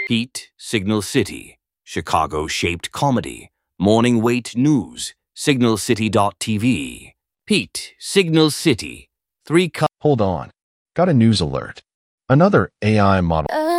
Pete, Signal City, Chicago-shaped comedy, morning wait news, signalcity.tv. Pete, Signal City, Hold on. Got a news alert. Another AI model